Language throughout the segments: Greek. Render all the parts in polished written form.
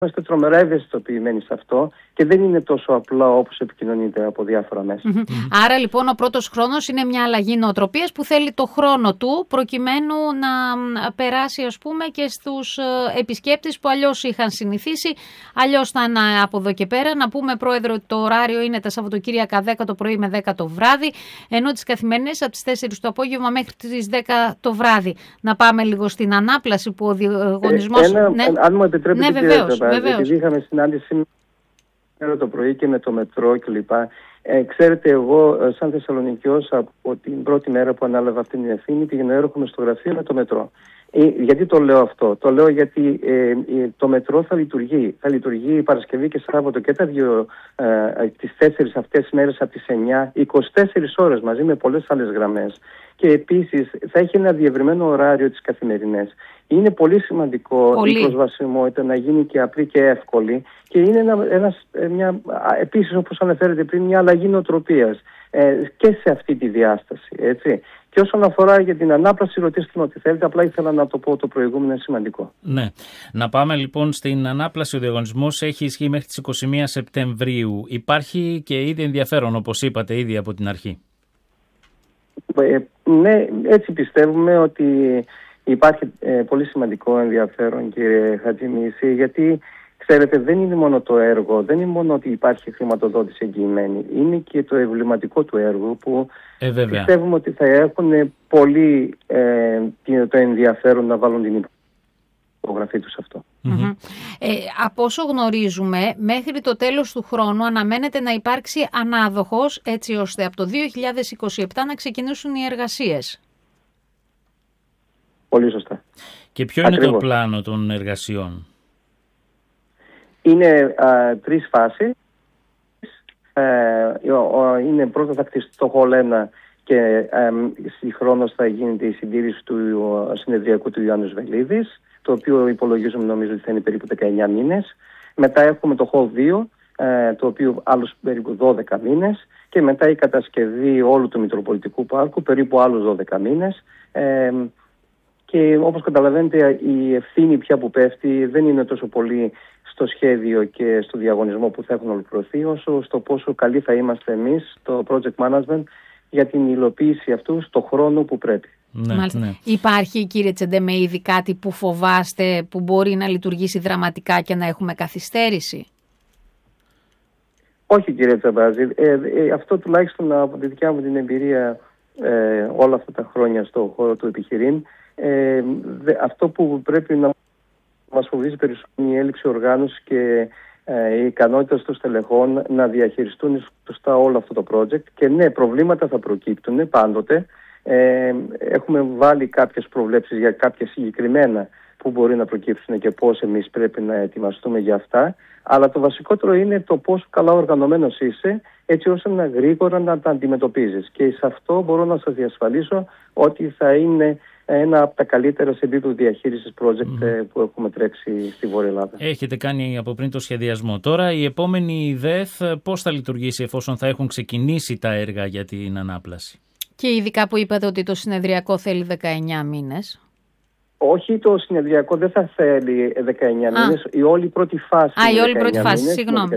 Είμαστε τρομερά ευαισθητοποιημένοι σε αυτό και δεν είναι τόσο απλό όπως επικοινωνείται από διάφορα μέσα. Άρα λοιπόν ο πρώτος χρόνος είναι μια αλλαγή νοοτροπίας που θέλει το χρόνο του προκειμένου να περάσει, ας πούμε, και στους επισκέπτες που αλλιώς είχαν συνηθίσει, αλλιώς θα είναι από εδώ και πέρα. Να πούμε, Πρόεδρο, ότι το ωράριο είναι τα Σαββατοκύριακα 10 το πρωί με 10 το βράδυ, ενώ τις καθημερινές από τις 4 το απόγευμα μέχρι τις 10 το βράδυ. Να πάμε λίγο στην ανάπλαση που ο διαγωνισμός... Αν μου επιτρέπετε, βεβαίως. Επειδή είχαμε συνάντηση σήμερα το πρωί και με το μετρό κλπ. Ξέρετε, εγώ σαν Θεσσαλονικιός από την πρώτη μέρα που ανάλαβα αυτή την ευθύνη πήγαινα έρχομαι στο γραφείο με το μετρό. Γιατί το λέω αυτό? Το λέω γιατί το μετρό θα λειτουργεί. Θα λειτουργεί Παρασκευή και Σάββατο και τις 4 αυτές μέρες από τις 9, 24 ώρες μαζί με πολλές άλλες γραμμές. Και επίσης θα έχει ένα διευρυμένο ωράριο τις καθημερινές. Είναι πολύ σημαντικό η προσβασιμότητα να γίνει και απλή και εύκολη και είναι επίσης, όπως αναφέρετε πριν, μια αλλαγή νοοτροπίας και σε αυτή τη διάσταση. Έτσι. Και όσον αφορά για την ανάπλαση, ρωτήστε με ό,τι θέλετε. Απλά ήθελα να το πω, το προηγούμενο είναι σημαντικό. Ναι. Να πάμε λοιπόν στην ανάπλαση. Ο διαγωνισμός έχει ισχύ μέχρι τις 21 Σεπτεμβρίου. Υπάρχει και ήδη ενδιαφέρον, όπως είπατε, ήδη από την αρχή. Ναι, έτσι πιστεύουμε ότι υπάρχει πολύ σημαντικό ενδιαφέρον, κύριε Χατζημίση, γιατί ξέρετε, δεν είναι μόνο το έργο, δεν είναι μόνο ότι υπάρχει χρηματοδότηση εγγυημένη, είναι και το εμβληματικό του έργου που πιστεύουμε ότι θα έχουν πολύ το ενδιαφέρον να βάλουν την υπογραφή τους αυτό. Από όσο γνωρίζουμε, μέχρι το τέλος του χρόνου αναμένεται να υπάρξει ανάδοχος, έτσι ώστε από το 2027 να ξεκινήσουν οι εργασίες. Πολύ σωστά. Και ποιο είναι το πλάνο των εργασιών? Είναι 3 φάσεις. Είναι πρώτα θα χτιστεί το Hall 1 και συγχρόνως θα γίνεται η συντήρηση του συνεδριακού του Ιωάννης Βελίδης, το οποίο υπολογίζουμε, νομίζω ότι θα είναι περίπου 19 μήνες. Μετά έχουμε το Hall 2, το οποίο άλλους περίπου 12 μήνες. Και μετά η κατασκευή όλου του Μητροπολιτικού Πάρκου, περίπου άλλους 12 μήνες. Και όπως καταλαβαίνετε, η ευθύνη πια που πέφτει δεν είναι τόσο πολύ στο σχέδιο και στο διαγωνισμό που θα έχουν ολοκληρωθεί, όσο στο πόσο καλοί θα είμαστε εμείς, το project management, για την υλοποίηση αυτού στο χρόνο που πρέπει. Ναι. Υπάρχει, κύριε Τσεντεμεΐδη, κάτι που φοβάστε που μπορεί να λειτουργήσει δραματικά και να έχουμε καθυστέρηση? Όχι, κύριε Τσαμπάζη. Αυτό τουλάχιστον από τη δικιά μου την εμπειρία όλα αυτά τα χρόνια στο χώρο του επιχειρήν, αυτό που πρέπει να μας φοβίζει περισσότερο είναι η έλλειψη οργάνωσης και η ικανότητα των στελεχών να διαχειριστούν σωστά όλο αυτό το project. Και ναι, προβλήματα θα προκύπτουν πάντοτε. Έχουμε βάλει κάποιες προβλέψεις για κάποια συγκεκριμένα που μπορεί να προκύψουν και πώς εμείς πρέπει να ετοιμαστούμε για αυτά. Αλλά το βασικότερο είναι το πόσο καλά οργανωμένος είσαι, έτσι ώστε να γρήγορα να τα αντιμετωπίζεις. Και σε αυτό μπορώ να σας διασφαλίσω ότι θα είναι ένα από τα καλύτερα σε επίπεδο διαχείρισης project που έχουμε τρέξει στη Βόρεια Ελλάδα. Έχετε κάνει από πριν το σχεδιασμό. Τώρα η επόμενη ΔΕΘ πώς θα λειτουργήσει εφόσον θα έχουν ξεκινήσει τα έργα για την ανάπλαση? Και ειδικά που είπατε ότι το συνεδριακό θέλει 19 μήνες. Όχι, το συνεδριακό δεν θα θέλει 19 μήνες. Η όλη πρώτη φάση. Η όλη πρώτη φάση, συγγνώμη.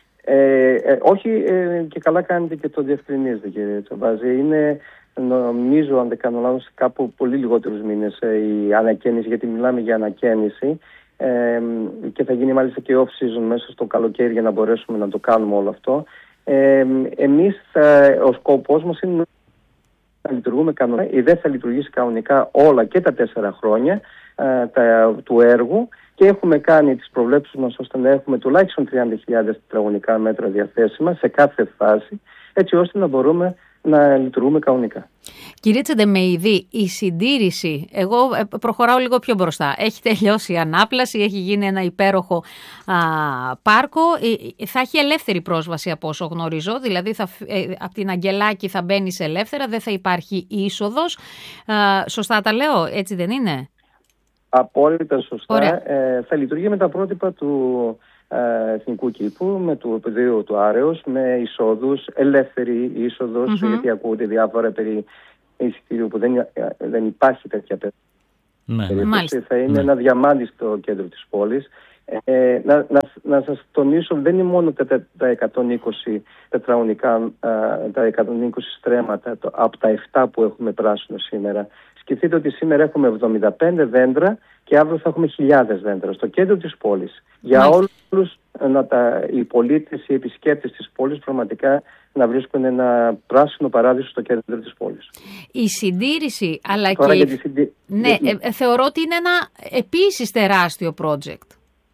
Όχι, και καλά κάνετε και το διευκρινίζετε, κύριε Τσαμπάζη. Είναι, νομίζω, αν δεν κάνω λάθος, κάπου πολύ λιγότερους μήνες η ανακαίνιση, γιατί μιλάμε για ανακαίνιση και θα γίνει μάλιστα και off-season μέσα στο καλοκαίρι για να μπορέσουμε να το κάνουμε όλο αυτό. Εμείς, ο σκοπός μας είναι να λειτουργούμε κανονικά. Η ΔΕΘ θα λειτουργήσει κανονικά όλα και τα 4 χρόνια του έργου και έχουμε κάνει τις προβλέψεις μας ώστε να έχουμε τουλάχιστον 30.000 τετραγωνικά μέτρα διαθέσιμα σε κάθε φάση, έτσι ώστε να μπορούμε να λειτουργούμε κανονικά. Κύριε Τσεντεμεΐδη, η συντήρηση, εγώ προχωράω λίγο πιο μπροστά. Έχει τελειώσει η ανάπλαση, έχει γίνει ένα υπέροχο πάρκο. Θα έχει ελεύθερη πρόσβαση από όσο γνωρίζω, δηλαδή από την Αγγελάκη θα μπαίνεις ελεύθερα, δεν θα υπάρχει είσοδος. Σωστά τα λέω, έτσι δεν είναι? Απόλυτα σωστά. Θα λειτουργεί με τα πρότυπα του Εθνικού Κήπου, με το πεδίο του Άρεως, με εισόδους, ελεύθερη είσοδος, γιατί ακούγονται διάφορα περί εισιτήριου που δεν υπάρχει τέτοια περίπτωση. Θα είναι ένα διαμάντι στο κέντρο της πόλης Να σας τονίσω, δεν είναι μόνο τα 120 τετραγωνικά, τα 120 στρέμματα από τα 7 που έχουμε πράσινο σήμερα. Σκεφτείτε ότι σήμερα έχουμε 75 δέντρα και αύριο θα έχουμε χιλιάδες δέντρα στο κέντρο της πόλης. Για όλους οι πολίτες, οι επισκέπτες της πόλης πραγματικά να βρίσκουν ένα πράσινο παράδεισο στο κέντρο της πόλης. Η συντήρηση, αλλά τώρα και θεωρώ ότι είναι ένα επίσης τεράστιο project.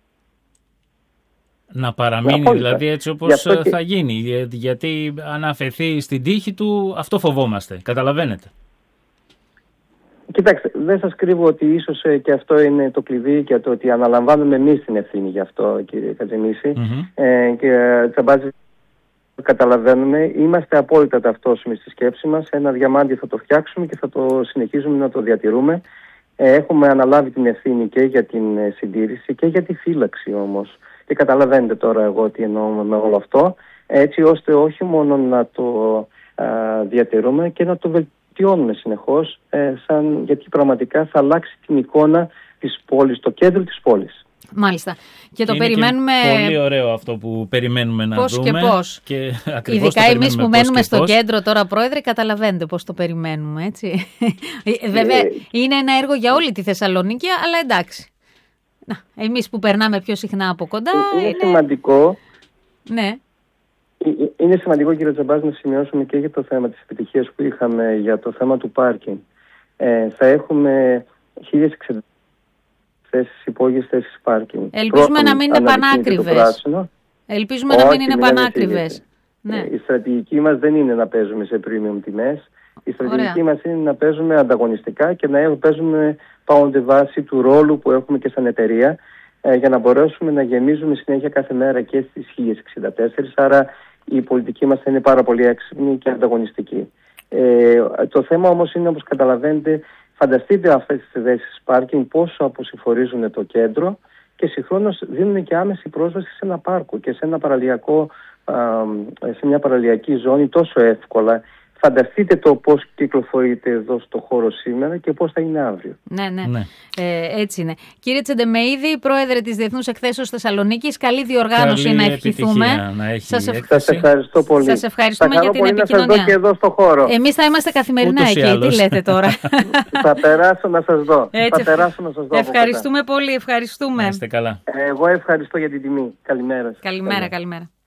Να παραμείνει δηλαδή έτσι όπως θα γίνει, γιατί αν αφαιθεί στην τύχη του, αυτό φοβόμαστε, καταλαβαίνετε. Κοιτάξτε, δεν σας κρύβω ότι ίσως και αυτό είναι το κλειδί και το ότι αναλαμβάνουμε εμείς την ευθύνη γι' αυτό, κύριε Κατζημίση. Και Τσαμπάζη, καταλαβαίνουμε, είμαστε απόλυτα ταυτόσιμοι στη σκέψη μας. Ένα διαμάντι θα το φτιάξουμε και θα το συνεχίζουμε να το διατηρούμε. Έχουμε αναλάβει την ευθύνη και για την συντήρηση και για τη φύλαξη όμως. Και καταλαβαίνετε τώρα εγώ τι εννοούμε με όλο αυτό, έτσι ώστε όχι μόνο να το διατηρούμε και να το βελτιώνουμε συνεχώς, γιατί πραγματικά θα αλλάξει την εικόνα της πόλης, το κέντρο της πόλης. Μάλιστα. Και το περιμένουμε. Πολύ ωραίο αυτό που περιμένουμε να δούμε. Πώς και πώς. Ειδικά εμείς που μένουμε στο κέντρο τώρα, Πρόεδρε, καταλαβαίνετε πώς το περιμένουμε, έτσι. Βέβαια, είναι ένα έργο για όλη τη Θεσσαλονίκη, αλλά εντάξει. Εμείς που περνάμε πιο συχνά από κοντά. Είναι σημαντικό. Ναι. Είναι σημαντικό, κύριε Τσαμπάζ, να σημειώσουμε και για το θέμα της επιτυχίας που είχαμε για το θέμα του πάρκινγκ. Θα έχουμε 1.060 θέσεις, υπόγειες θέσεις πάρκινγκ. Ελπίζουμε να μην είναι πανάκριβες. Ελπίζουμε να μην είναι πανάκριβες. Ναι. Η στρατηγική μας δεν είναι να παίζουμε σε premium τιμές. Η στρατηγική μας είναι να παίζουμε ανταγωνιστικά και να παίζουμε πάγοντε βάση του ρόλου που έχουμε και σαν εταιρεία, για να μπορέσουμε να γεμίζουμε συνέχεια κάθε μέρα και στις 1064. Άρα η πολιτική μας θα είναι πάρα πολύ έξυπνη και ανταγωνιστική. Το θέμα όμως είναι, όπως καταλαβαίνετε, φανταστείτε αυτές τις θέσεις πάρκινγκ πόσο αποσυμφορίζουν το κέντρο και συγχρόνως δίνουν και άμεση πρόσβαση σε ένα πάρκο και σε ένα σε μια παραλιακή ζώνη τόσο εύκολα. Φανταστείτε το πώς κυκλοφορείτε εδώ στο χώρο σήμερα και πώς θα είναι αύριο. Ναι. Έτσι είναι. Κύριε Τσεντεμεΐδη, Πρόεδρε της Διεθνούς Εκθέσεως Θεσσαλονίκης, καλή διοργάνωση να ευχηθούμε. Σας ευχαριστώ πολύ. Σας ευχαριστούμε για την επικοινωνία. Να σας δω και εδώ στο χώρο. Εμείς θα είμαστε καθημερινά εκεί. Τι λέτε τώρα. Θα περάσω να σας δω. Ευχαριστούμε πολύ. Ευχαριστούμε. Είστε καλά. Εγώ ευχαριστώ για την τιμή. Καλημέρα. Καλημέρα.